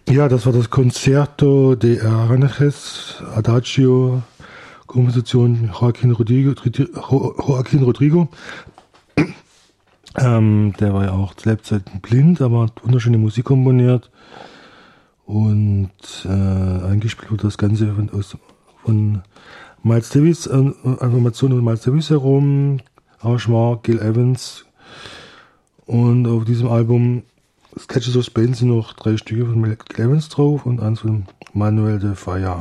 Ja, das war das Concerto de Aranjuez, Adagio, Komposition Joaquin Rodrigo. Der war ja auch zu Lebzeiten blind, aber hat wunderschöne Musik komponiert. Und eingespielt wurde das Ganze von Miles Davis, Informationen von Miles Davis herum, Arrangement Gil Evans. Und auf diesem Album Sketches of Spain sind noch 3 Stücke von Gil Evans drauf und eins von Manuel de Falla.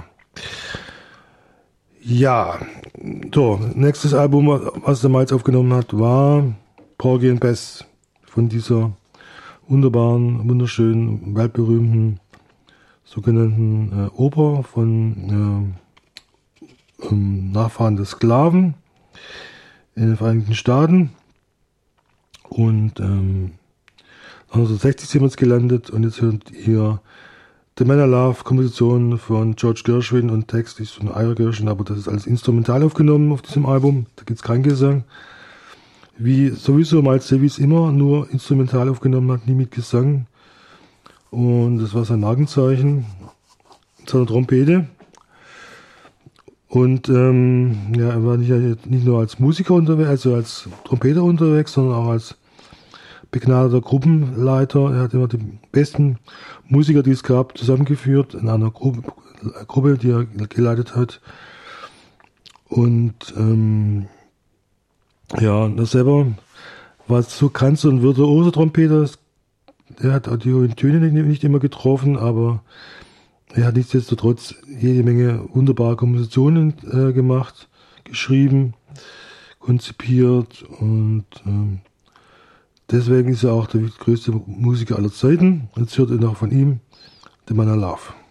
Ja, so, nächstes Album, was der Miles aufgenommen hat, war Porgy and Bess von dieser wunderbaren, wunderschönen, weltberühmten sogenannten Oper von Nachfahren des Sklaven in den Vereinigten Staaten. Und 1960 sind wir jetzt gelandet und jetzt hört ihr The Man I Love, Komposition von George Gershwin und Text ist von Ira Gershwin, aber das ist alles instrumental aufgenommen auf diesem Album, da gibt es keinen Gesang. Wie sowieso Miles Davis immer nur instrumental aufgenommen hat, nie mit Gesang. Und das war sein Markenzeichen, seine Trompete. Und er war nicht nur als Musiker unterwegs, also als Trompeter unterwegs, sondern auch als begnadeter Gruppenleiter. Er hat immer die besten Musiker, die es gab, zusammengeführt in einer Gruppe, die er geleitet hat. Und er selber war so ganz so ein virtuoser Trompeter. Er hat auch die hohen Töne nicht immer getroffen, aber er hat nichtsdestotrotz jede Menge wunderbare Kompositionen gemacht, geschrieben, konzipiert und deswegen ist er auch der größte Musiker aller Zeiten. Jetzt hört ihr noch von ihm The Man I Love.